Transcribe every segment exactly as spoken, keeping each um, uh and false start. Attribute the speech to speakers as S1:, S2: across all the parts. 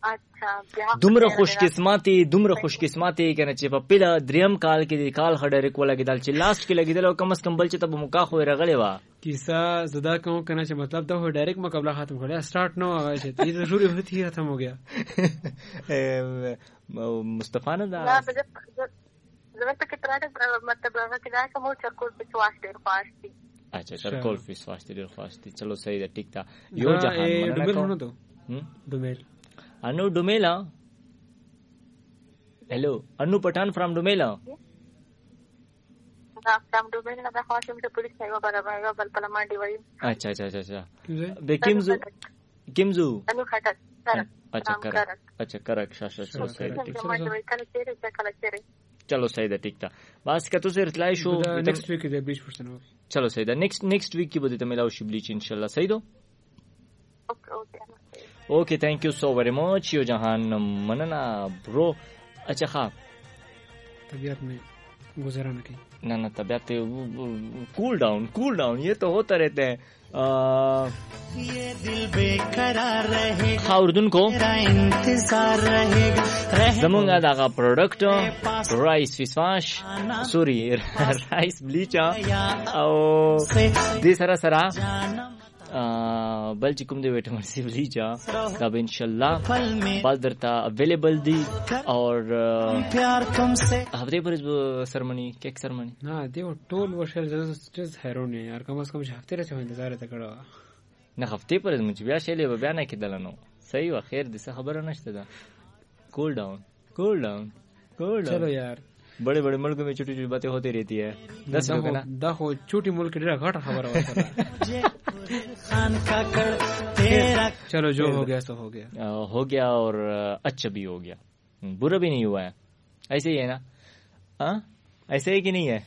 S1: اچھا دومره خوش قسمتي دومره خوش قسمتي کنه چې په پیله دریم کال کې کال خډره کوله کې دل چې لاست کې لګیدل او کم از کم بل چې ته موقع خو رغلې وا
S2: کیسه زدا کوم کنه چې مطلب دا هو ډایرکټ مقابله ختم کړه سٹارټ نو هغه چې دې شروع هتی ختم हो गया
S1: مصطفی نه دا
S3: زما ته کې تراټ مطلب هغه کې دا کوم چرکول په واسطه خواشتي
S1: اچھا چرکول په واسطه ډیر خواشتي چلو صحیح ده ټیک تا یو جهان
S2: ډومیل ته ډومیل
S1: Anu Dumela. Hello, Anu Patan from Dumela.
S3: Na from Dumela na khawashim se police aiwa barabaiwa balpalamandi wai.
S1: Acha acha acha acha. Be Kimzu. Kimzu.
S3: Anu khatat.
S1: Acha karak. Acha karak shasha chalo sahi da. Chalo sahi da ठीक था. बस का तो से reply show
S2: next week is bleach person होगी.
S1: चलो सही दा next next week की बदे तो मिलाओ शी bleach इंशाल्लाह सही दो.
S3: Okay okay.
S1: Okay, thank you so very much. यो जहान मनना ब्रो. अच्छा हाँ
S2: तबीयत में गुजारा न की
S1: ना ना तबीयत कूल डाउन कूल डाउन ये तो होता रहता है. ये दिल बेकरार रहेगा हाँ उर्दून को इंतजार रहेगा जमुंगा दागा product rice face wash sorry rice ब्लीचा और दे सरा सरा بل چې کوم دی ویټامین سی ولیجا دا به انشاءالله بعد درته اویلیبل دی اور هفته پر سرمنی کیک سرمنی
S2: نه دی ټول ورشل جز هیرون یار کم از کم هفته راځه انتظار ته کړه
S1: نه هفته پر مې بیا شلې بیا نه کېدل نو صحیح وا خیر دې څه خبره نشته دا کول ډاون کول ډاون کول ډاون
S2: چلو یار
S1: बड़े बड़े मुल्क में छोटी छोटी बातें होती रहती है दस लोग ना
S2: देखो छोटी मुल्क डेरा घाटा खबर होता है चलो जो हो गया सो हो गया
S1: हो गया और अच्छा भी हो गया बुरा भी नहीं हुआ है ऐसे ही है ना हाँ ऐसे ही कि नहीं है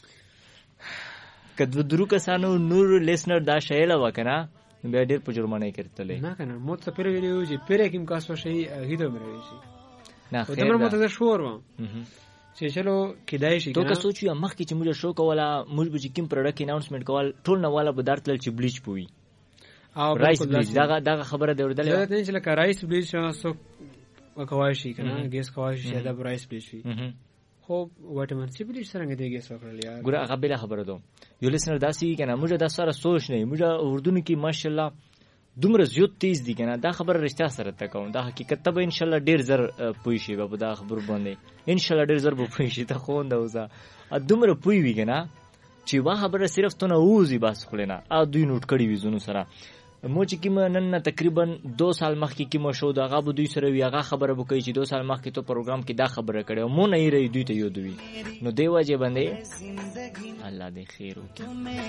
S1: कद्वद्रु का सानो नूर लिसनर दा शैला वकना बेडर पुजुर्मा नहीं करते ले
S2: ना करना मोत से पहले वीडियो जी पहले किम कास वशई हिदो मेरे जी
S1: ना
S2: खैर तो मोत से शोर वा چې چلو کدای شي
S1: تو که سوچو مخ کې چې موږ شو کوله موږ به کوم پروډکټ اناونسمنت کول ټول نه والا به درتل چې بلیچ پوي او رایس بلیچ دا دا خبره دی ورته
S2: دا ته چې لکه رایس بلیچ سو کوای شي کنه ګیس کوای شي دا رایس بلیچ وي خو وټمن سی بلیچ څنګه دی ګیس وکړل یار
S1: ګوره هغه بل خبره ده یو لسنر داسي کنه موږ دا سره سوچ نه موږ اردو کې ماشاءالله دومره زیات تیز دي کنه دا خبره رښتیا سره تا کوم دا حقیقت ته به ان شاء الله ډیر زر پوي شي به دا خبر باندې ان شاء الله ډیر زر به پوي شي ته خو ندا وزا ا دومره پوي وی کنه چې وا خبره صرف ته نه وځي بس خلنه ا دوی نوٹ کړی وي زونو سره مو چې کیم نن تقریبا دو سال مخکې کیم شو دا غو دوی سره وی هغه خبره وکړي چې دو سال مخکې ته پروګرام کې دا خبره کړي مو نه ری دوی ته یو دوی نو دی واجب باندې الله دې خیر وکړي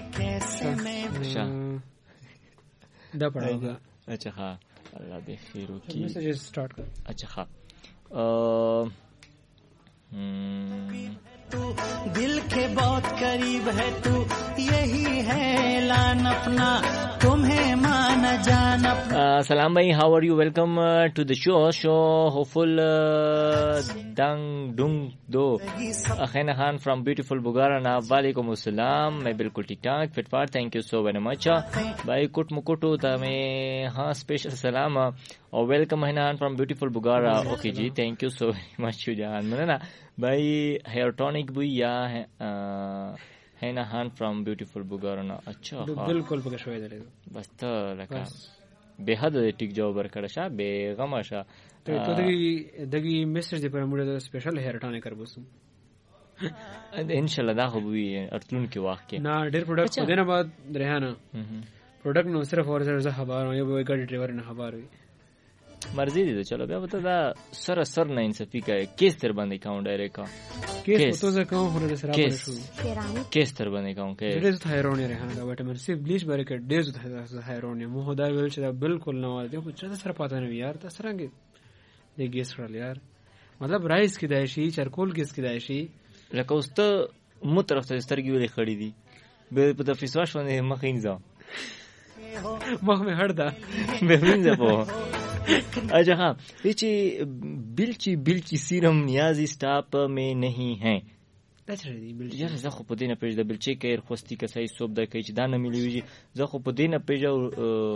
S2: دا پڑھاؤگا
S1: اچھا ہاں اللہ دے خیر کی
S2: میسیج سٹارٹ کر
S1: اچھا ہاں
S4: تو دل کے بہت قریب ہے تو یہی ہے اعلان اپنا تمہیں مان جان اپنا
S1: سلام بھائی ہاؤ آر یو ویلکم ٹو دا شو شو ہوپفل دنگ ڈنگ دو خینا خان فرام بیوٹیفل بگارا وعلیکم السلام میں بالکل ٹھیک ٹھاک فٹ فار تھینک یو سو ویری مچ بھائی کٹ مکٹو تمہیں ہاں اسپیشل سلام اور ویلکم ہے نان فرام بیوٹیفل بگارا اوکے جی تھینک یو سو ویری مچ جان میں نا بھائی ہیئر ٹونک بھی یا ہے نا ہان فرام بیوٹیفل بگارا اچھا
S2: بالکل بگشوي دي
S1: بس ته لکه به حد ټیک جواب ورکړه شه به غما شه
S2: ته دغه دغه میسج دی پر موږ د سپیشل هیئر ټونک کربوسو
S1: ان شاء الله دا خو وی ارتلون کې واقع
S2: نه ډیر پروډکټ په دینه بعد رهانه پروډکټ نو صرف اور سره خبر یو وی ګاډي ډرایور نه خبر وي
S1: مرضی دي چلو بیا وته دا سره سر نه انصافي کوي کیس تر باندې کاون ډایرکټ کا
S2: کیس تو ځکه کوم هره سره باندې شو
S1: کیس تر باندې کاون کې
S2: ډېر تایرون یې رهانه دا وټامین سی بلیچ باندې کې ډېر تایرون یې مو دا ویل چې دا بالکل نه وایي خو چې سره پاتې نه یار تاسو رنګ دې ګیس کړل یار مطلب رایس کې دای شي چرکول ګیس کې دای شي
S1: لکه اوسته مو طرف ته سترګې ولې خړې دي به په د فیسواش باندې مخین ځه
S2: مخ مې هړدا
S1: به وینځه په اچھا ہاں پیچھے بلچی بلچی سیرم نیازی سٹاپ میں نہیں ہیں یار زه خو په دې نه پېژ د بلچې کیر خوستي کسای صوب د کوي چې دا نه ملي وي زه خو په دې نه پېژ